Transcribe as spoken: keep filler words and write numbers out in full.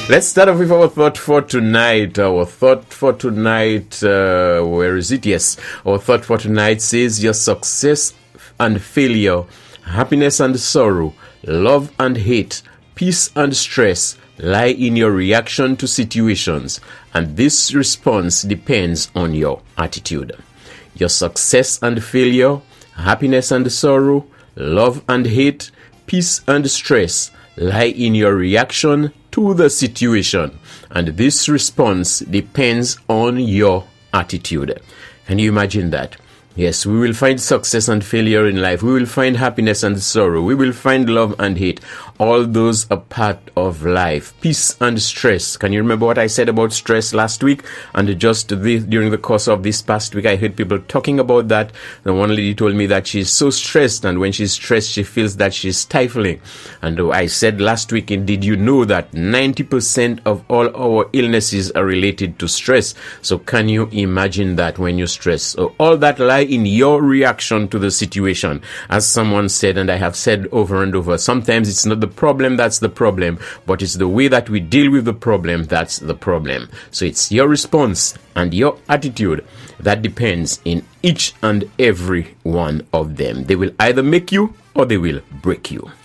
Let's start off with our thought for tonight. Our thought for tonight, uh, where is it? Yes, our thought for tonight says your success and failure, happiness and sorrow, love and hate, peace and stress lie in your reaction to situations, and this response depends on your attitude. Your success and failure, happiness and sorrow, love and hate, peace and stress lie in your reaction to the situation, and this response depends on your attitude. Can you imagine that? Yes, we will find success and failure in life. We will find happiness and sorrow. We will find love and hate. All those are part of life. Peace and stress. Can you remember what I said about stress last week? And just this, during the course of this past week, I heard people talking about that. And one lady told me that she's so stressed, and when she's stressed, she feels that she's stifling. And I said last week, did you know that ninety percent of all our illnesses are related to stress? So can you imagine that when you stress? So all that lies in your reaction to the situation. As someone said, and I have said over and over, sometimes it's not the problem that's the problem, but it's the way that we deal with the problem that's the problem. So it's your response and your attitude that depends in each and every one of them. They will either make you or they will break you.